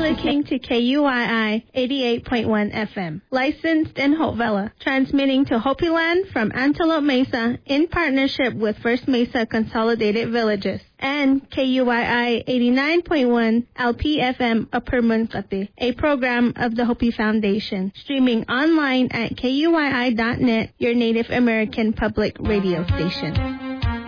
listening to KUII 88.1 FM, licensed in Hope Valley, transmitting to Hopi Land from Antelope Mesa in partnership with First Mesa Consolidated Villages, and KUII 89.1 LPFM Upper Munkate, a program of the Hopi Foundation, streaming online at KUII.net, your Native American public radio station.